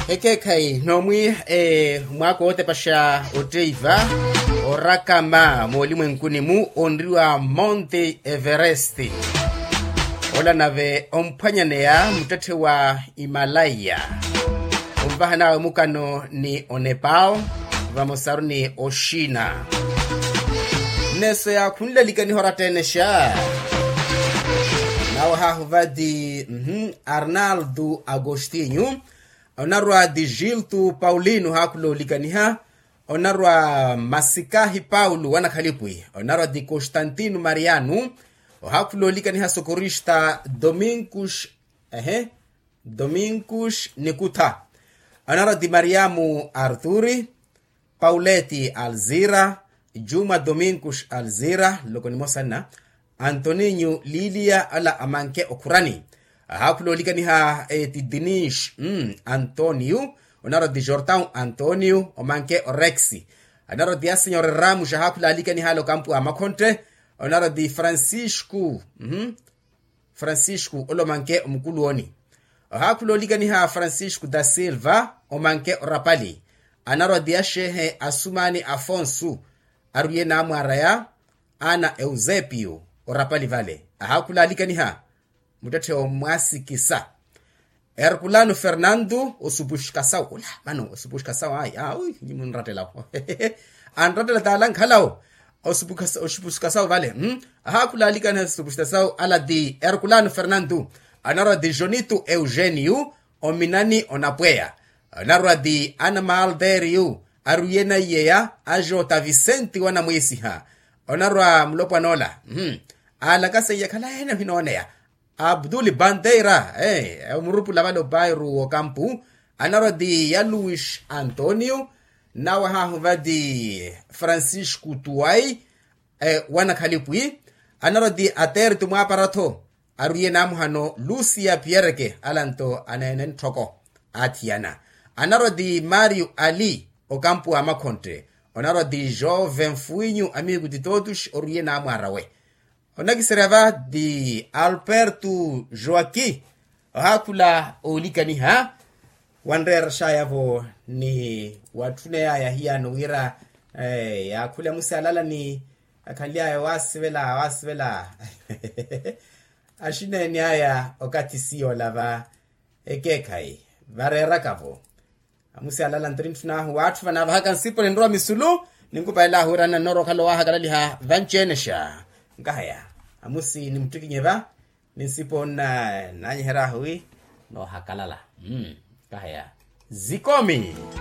Hekekai nomwi mwako wote pasha oteiva orakama molimwenkuni mu onriwa Monte Everest. Ola nave ompanyanea mutete wa Himalaya. Umbahana mukano ni Nepal, vamosaru ni Oshina. Neso ya kunlelika ni horatenesha. Nawa huvadi Arnaldo Agostinho. Onarwa di Gilto Paulino hakulo likaniha. Onarwa Masikahi Paulo wanakalipwi. Onarwa di Constantino Mariano. Hakulo likaniha socorrista Domingos Nikuta. Onarwa di Mariamo Arturi. Pauletti Alzira. Juma Domingos Alzira. Lokonimosana. Antoninho Lilia ala amanke okurani. Hakulo likaniha Dinish Antonio. Onaro di Jordan Antonio omanke Orexi. Onaro di Senhor Ramos hakula likaniha lo campo amakonte. Onaro di Francisco olomanke omkuluoni. Hakulo likaniha Francisco da Silva omanke Orapali. Onaro di Shehe Asumani Afonso aruye na Araya Ana Eusebio Orapali vale. Hakula likaniha mutate o mwasi kisa. Herculano Fernando osubushkasao. Ola, mano osubushkasao ai. Ui, nimunratela. Anratela talang halao. Osubushkasao vale. Hakula likaniha osubushkasao ala di Herculano Fernando. Anaro di Jonito Eugenio ominani Onapuea. Anaro di Anamalderio aruyena yea Ajota Vicente wana mwesiha. Onarwa mlopo anola. Ala kasa yakala hena hinonea. Abdul Bandeira, umurupu lavalo bairu o campu. Anaro di Luis Antonio. Nawa hahuva di Francisco Tuai. Wana kalipui. Anaro di Ater tumu aparato. Aruye namuhano Lucia Pierke. Alanto anenen toko. Atiana. Anaro di Mario Ali. O campu amakonte. Onaro di Jovem Fuinho, amigo de todos, oruye namu arawe. Onagisirava di Alberto Joaquim. Hakula olikaniha. Wanrer shayavo ni watunea ya hiya nuwira. Ya kule musalala ni akalia ya wasivela. Ashine ni haya okati siyo lava ekekai. Varera kavo. Amusi alala ntrinfna watu vana vahakan sipo nindroa misulu ningupa ila hurana noro kalo wahakalaliha vanchenesha ngahaya amusi nimtuki nyeva ninsipo na nanyihera hui no hakalala ngahaya zikomi.